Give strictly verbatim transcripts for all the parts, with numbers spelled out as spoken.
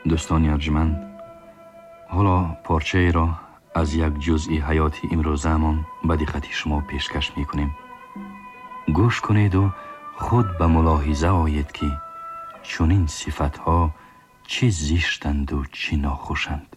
دوستان ارجمند، حالا پارچه‌ای را از یک جزئی حیاتی امروزه‌مان به دقت شما پیشکش می‌کنیم. گوش کنید و خود به ملاحظه آیید که چنین صفت‌ها چه زشتند و چه ناخوشند.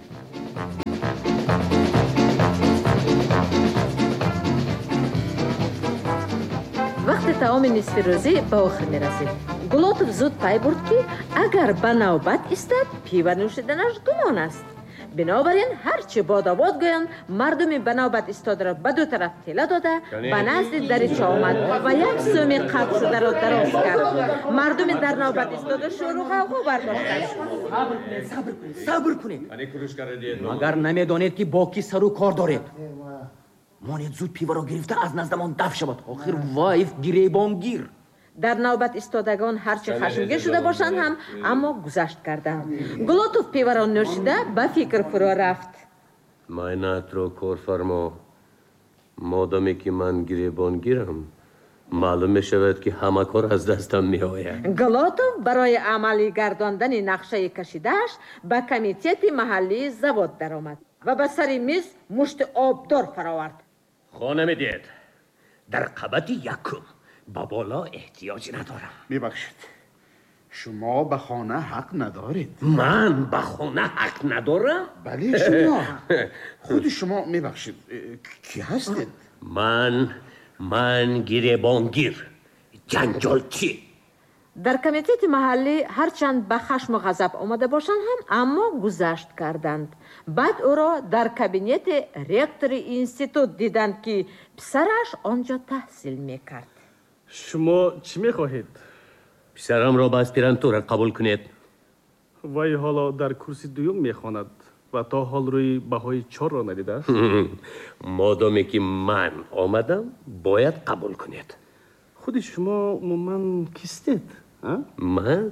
وقتی تمام نصف روزی به آخر می‌رسید، گلوتوف زود پی برد که اگر به نوبت ایستد پیوه نوشیدنش گمان است. بنابراین هرچی باد آباد گویند مردم به نوبت ایستاده را به دو طرف تله داده به نزد دریچه آمد و یک سومی قطع شده را دراز کرد. مردم در نوبت ایستاده شروع غوغا برداشتند. صبر کنید، صبر کنید. مگر نمیدانید که با کی سر و کار دارید؟ مانید زود پیوه را گرفته از نزدمان دفع شود. آخر وایف گریبانگیر. در نوبت ایستادگان هرچی خشمگین شده باشند هم اما گذشت کردند. گلوتوف پیوه را نوشیده به فکر فرو رفت. ماینات رو کار فرما. مادامی که من گریبانگیرم معلوم می شود که همه کار از دستم می آید. گلوتوف برای عملی گرداندن نقشه کشیدهش به کمیته محلی زواد درآمد و به سر میز مشت آبدار فراورد. خانم دید، در قبط یکم با بالا احتیاج ندارم. میبخشید، شما به خانه حق ندارید. من به خانه حق ندارم؟ بله شما. خود شما میبخشید کی هستید؟ من من گریبانگیر، جنجالچی. در کمیته محلی هرچند به خشم و غضب آمده باشند هم اما گذشت کردند. بعد او را در کابینت رکتور اینستیتوت دیدند که پسرش آنجا تحصیل میکرد. شما چی میخواهید؟ پسرم را به اسپیرانتور قبول کنید. وی حالا در کورس دوم میخواند و تا حال روی بهای چهار را ندیده است. مادامی که من آمدم باید قبول کنید. خود شما من کیستید؟ من؟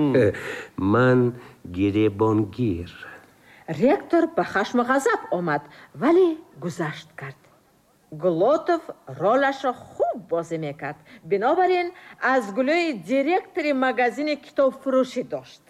من گریبانگیر. رکتور به خشم و غضب آمد ولی گذشت کرد. گلوتوف رولش را خوب بازی میکرد، بنابراین از گلوی دیرکتور مگزین کتاب فروشی داشت.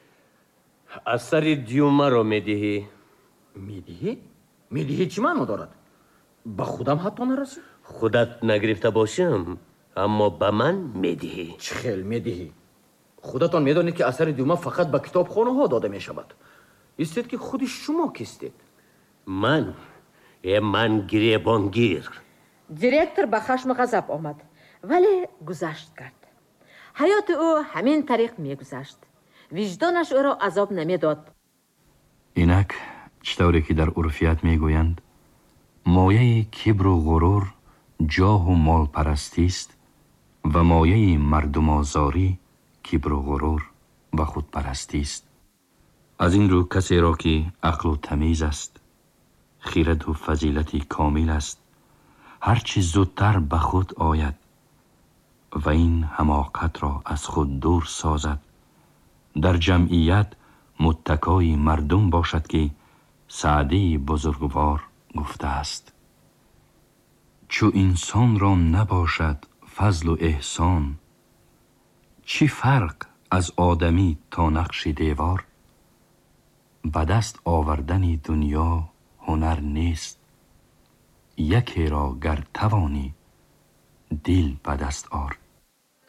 اثر دیومه را میدهی؟ میدهی؟ میدهی چی معنی دارد؟ به خودم حتی نرسید؟ خودت نگرفته باشم اما به من میدهی. چه خیل میدهی؟ خودتان میدانید که اثر دیومه فقط به کتاب خانه ها داده میشود. ایستید که خود شما کیستید؟ من من گریبانگیر. دیرکتور به خشم و غضب آمد ولی گذشت کرد. حیات او همین طریق میگذشت. وجدانش او را عذاب نمیداد. اینک چطوری که در عرفیت میگویند مایه کبر و غرور جاه و مال پرستی است و مایه مردم آزاری کبر و غرور و خود پرستی است. از این رو کسی را که عقل و تمیز است، خیرت و فضیلتی کامل است، هرچی زودتر به خود آید و این حماقت را از خود دور سازد، در جمعیت متکای مردم باشد که سعدی بزرگوار گفته است: چو انسان را نباشد فضل و احسان، چی فرق از آدمی تا نقش دیوار؟ به دست آوردن دنیا هنر نیست، یکی را گر توانی دل به دست آر.